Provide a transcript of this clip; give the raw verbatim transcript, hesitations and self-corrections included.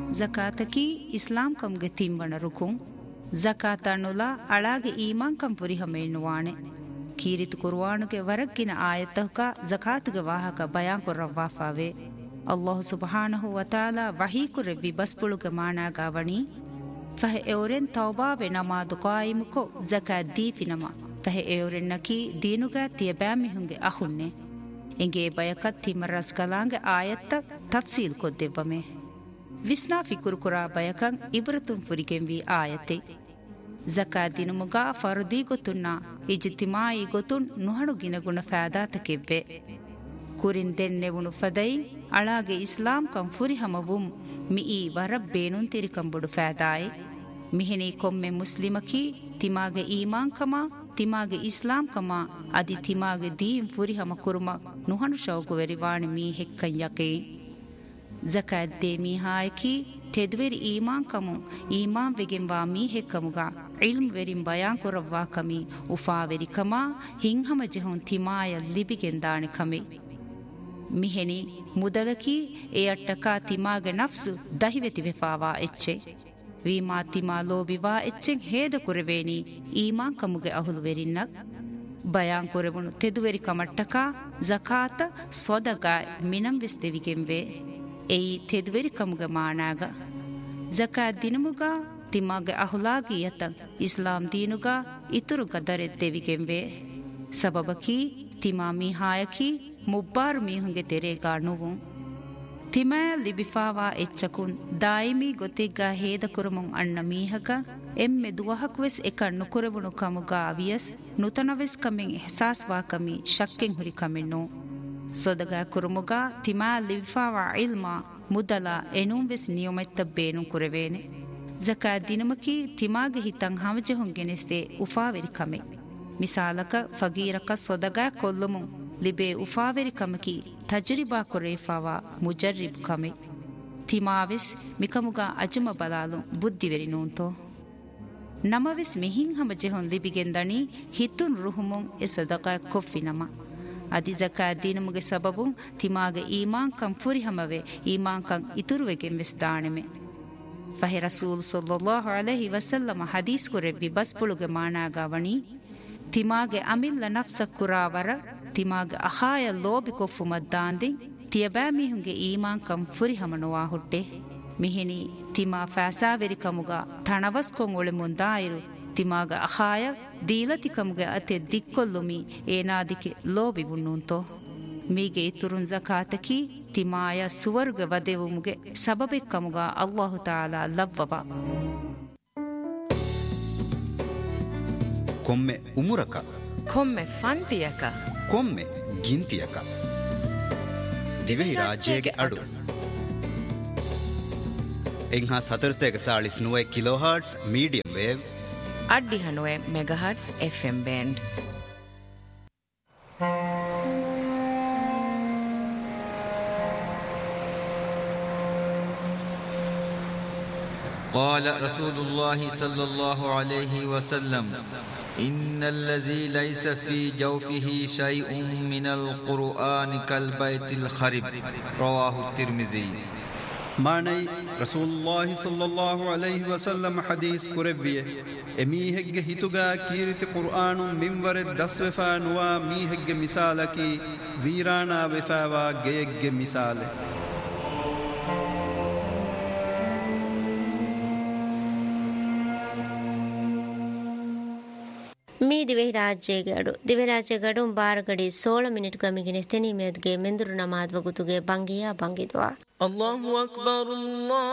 ಜಕಾತಕಿ ಇಸ್ಲಾಂ ಕಂಗೆ ತಿಂಬಣ ರುಕುಂ ಜಕಾತಣ್ಣುಲ ಅಳಾಗೆ ಈಮಾನ್ ಕಂ ಪುರಿಹಮೇನುವಾಣೆ ಕೀರಿತು ಕುರ್ವಾನುಗೆ ವರಕ್ಕಿನ ಆಯತ್ತಹುಕ ಜಕಾತುಗೆ ವಾಹಕ ಬಯಾನ್ ಕೊರ್ರವ್ವಾಫಾವೆ ಅಲ್ಲಾಹು ಸುಬ್ಹಾನಹು ವತಾಲಾ ವಹೀಕುರೆ ವಿಬಸ್ಪುಳುಗೆ ಮಾನಾಗಾವಣಿ ಫಹೆ ಎವರೆನ್ ತೌಬಾವೆ ನಮಾದು ಕಾಯಿಮುಕೊ ಜಕಾತ್ ದೀಫಿನಮ ಫಹೆ ಎವರೆನ್ ನಕಿ ದೀನುಗ ತಿಯಬ್ಯಾಮಿಹುಂಗೆ ಅಹುನ್ನೆ ಎಂಗೆ ಬಯಕತ್ ತಿಮರಸ್ ಕಲಾಂಗೆ ಆಯತ್ತ ತಫ್ಸೀಲ್ ಕೊದ್ದೆವ್ವಮೆ ವಿಸ್ನಾ ಫಿಕುರು ಕುರಾ ಬಯಕಂ ಇಬ್ರತುಂ ಫುರಿಗೆಂವಿ ಆಯತೆ ಜಕಾತ್ ದಿನುಮುಗ ಫರ್ದಿ ಗೊತ್ತುನ್ನ ಇಜ್ತಿಮಾಯಿ ಗೊತ್ತುನ್ ನುಹಣು ಗಿನಗುಣ ಫಾದಾತಕೆವ್ವೆ ಕುರಿನ್ ದೆನ್ನೆವುಣು ಫದೈ ಅಳಾಗೆ ಇಸ್ಲಾಂ ಕಂ ಫುರಿಹಮವುಂ ಮಿಯಿ ವರಬ್ ಬೇನುನ್ ತಿರಿಕಂಬುಡು ಫಾದಾಯಿ ಮಿಹಿನಿ ಕೊಮ್ಮೆ ಮುಸ್ಲಿಮಕಿ ತಿಮಾಗೆ ಈಮಾನ್ ಕಮ ತಿಮಾಗೆ ಇಸ್ಲಾಂ ಕಮ ಅದಿ ತಿಮಾಗೆ Deen ಫುರಿಹಮ ಕುರುಮ ನುಹಣು ಶೌಕು ವೆರಿವಾಣಿ me ಹೆಕ್ಕಂ ಯಕೇ ಜಕಾತ್ they ಮೀಹಾಯಕಿ ತೆದ್ವೆರಿ ಈಮಾನ್ Camus ಈಮಾನ್ ವೆಗೆಂವಾ me ಹೆಕ್ಕಮುಗ ಇಲ್ಮ್ ವೆರಿಂ ಬಯಾನ್ ಕೊರವ್ವಾ ಕಮಿ ಉಫಾವೆರಿ ಕಮ ಹಿಂಹಮ ಜೆಹುನ್ ತಿಮಾಯ ಲಿಬಿಗೆಂದಾಣಿ ಕಮಿ ಮಿಹೆನಿ ಮುದಲಕಿ ಎ ಅಟ್ಟಕಾ ತಿಮಾಗೆ ನಫ್ಸು ದಹಿವೆತಿ ವೆಫಾವಾ ಎಚ್ಚೆ ವೀಮಾ ತಿಮಾ ಲೋಬಿವಾ ಎಚ್ಚೆಂ ಹೇದ ಕುರೆವೇನಿ ಈಮಾನ್ ಕಮುಗೆ ಅಹುಲು ವೆರಿನ್ನಕ್ ಬಯಾನ್ ಕೊರೆವಣು ತೆದುವೆರಿ ಕಮಟ್ಟಕಾ ಜಕಾತ ಸೊದಗಾಯ್ ಮಿನಂ ವೆಸ್ ದೆವಿಗೆಂವೆ ಎಯಿ ತೆದುವೆರಿ ಕಮುಗೆ ಮಾನಾಗ ಜಕಾತ್ ದಿನಮುಗ ತಿಮಾಗೆ ಅಹುಲಾಗಿ ಯತಂ ಇಸ್ಲಾಂ ದೀನುಗ ಇತುರು ಗದರೆತ್ ದೆವಿಗೆಂವೆ ಸಬಬಕಿ ತಿಮಾ ಮೀಹಾಯಕಿ ಮುಬ್ಬಾರು ಮೀಹುಂಗೆ ತೆರೆಗಾ ನುವುಂ ತಿಮಾ ಲಿಬಿಫಾವಾ ಎಚ್ಚಕುನ್ ದಾಯಿಮಿ ಗೊತ್ತಿಗ್ಗ ಹೇದ ಕುರುಮುಂ ಅಣ್ಣ ಮೀಹಕ ಎಮ್ಮೆ ದುವಹಕ್ವೆಸ್ ಎಕ ನುಕುರೆವುಣು ಕಮುಗ ಅವಿಯಸ್ ನುತನವೆಸ್ ಕಮೆಂ ಎಹಸಾಸ್ವಾ ಕಮಿ ಶಕ್ಕೆಂ ಹುರಿ ಕಮೆನ್ನು ಸೊದಗ ಕುರುಮುಗ ತಿಮಾ ಲಿಬಿಫಾವಾ ಇಲ್ಮಾ ಮುದಲ ಎನುಂವೆಸ್ ನಿಯಮೆತ್ತ ಬೇನು ಕುರೆವೇನೆ ಜಕಾತ್ ದಿನಮಕಿ ತಿಮಾಗೆ ಹಿತಂ ಹಮಜೆಹುಂ ಗೆನೆಸ್ತೆ ಉಫಾವೆರಿ ಕಮೆ ಮಿಸಾಲಕ ಫಗೀರಕ ಸೊದಗ ಕೊಲ್ಲುಮುಂ ಲಿಬೆ ಉಫಾವೆರಿ ಕಮಕಿ ತಜ್ರಿಬಾ ಕೊರೇಫಾವಾ ಮುಜರ್ರಿಬ್ ಕಮೆ ತಿಮಾವೆಸ್ ಮಿಕಮುಗ ಅಜಮ ಬಲಾಲು ಬುದ್ಧಿವೆರಿ ನೂಂತೋ ನಮವೆಸ್ ಮಿಹಿಂ ಹಮ ಜೆಹೊನ್ ಲಿಬಿಗೆಂದಣಿ ಹಿತ್ತುನ್ ರುಹುಮುಂ ಎ ಸೊದಗ ಕೊಫ್ಫಿನಮ ಅದಿ ಜಕಾತ್ ದಿನಮುಗೆ ಸಬಬುಂ ತಿಮಾಗೆ ಈಮಾನ್ ಕಂ ಫುರಿಹಮವೆ ಈಮಾನ್ ಕಂ ಇತುರುವೆಗೆಂ ವೆಸ್ ದಾಣೆಮೆ ಫಹೆ ರಸೂಲ್ ಸಲ್ಲಲ್ಲಾಹು ಅಲೈಹಿ ವಸಲ್ಲಮ ಹದೀಸ್ ಕೊರೆವ್ವಿ ಬಸ್ಪುಳುಗೆ ಮಾನಾಗಾವಣಿ ತಿಮಾಗೆ ಅಮಿಲ್ಲ ನಫ್ಸ ಕುರಾವರ ತಿಮಾಗೆ ಅಹಾಯ ಲೋಬಿ ಕೊಫ್ಫು ಮದ್ದಾಂದಿ ತಿಯಬಾ ಮಿಹುಂಗೆ ಈಮಾನ್ ಕಂ ಫುರಿಹಮನುವಾ ಹುಟ್ಟೆ ಮಿಹಿನಿ ತಿಮಾ ಫಾಸಾವೆರಿ ಕಮುಗ ಥಣವಸ್ ಕೊಂಗ್ ಒಳೆ ಮುಂದಾಯಿರು ತಿಮಾಗ ಅಹಾಯ ದೀಲತಿ ಕಮುಗೆ ಅತೆ ದಿಕ್ಕೊಲ್ಲುಮಿ ಏನಾದಿಕೆ ಲೋಬಿ ಬುಣ್ಣುಂತೋ ಮೀಗೆ ಇತುರುನ್ ಜಕಾತಕಿ ತಿಮಾಯ ಸುವರ್ಗ ವದೆವುಮುಗೆ ಸಬಬೆ ಕಮುಗ ಅಲ್ಲಾಹು ತಾಲಾ ಲವ್ವವ ಕೊಮ್ಮೆ ಉಮುರಕ ಕೊಮ್ಮೆ ಫಂತಿಯಕ ಕೊಮ್ಮೆ ಗಿಂತಿಯಕ ದಿವೆಹಿ ರಾಜ್ಯಗೆ ಅಡು ಎಂಹಾ ಸತರ್ಸ್ತೆಗ ಸಾಳಿಸ್ ನುವೆ ಕಿಲೋ ಹರ್ಟ್ಸ್ ಮೀಡಿಯಂ ವೇವ್ ಅಡ್ಡಿ ಹನುವೆ mega hertz F M band قال رسول الله صلى الله عليه وسلم إن الذي ليس في جوفه شيء من القرآن كالبيت الخرب رواه الترمذي ماني رسول الله صلى الله عليه وسلم حديث كربيه اميهج هيتوغا كيرت قرآن منور دسوفا نوا ميهج مثالكي ويرانا وفاوا گيج مثال me ದಿವೆಹಿ ರಾಜ್ಯಗೆ ಅಡು ದಿವೆ ರಾಜ್ಯ ಗಡು ಬಾರಗಡಿ ಸೋಳ ಮಿನಿಟ್ ಗಮಿಗಿನ ಸ್ತೆನಿ ಮೇದ್ಗೆ ಮೆಂದುರು ನಮಾದ್ ವಗುತುಗೆ ಬಂಗಿಯ ಬಂಗಿದ್ವಾ ಅಲ್ಲಾಹು ಅಕ್ಬರ್ ಅಲ್ಲಾಹು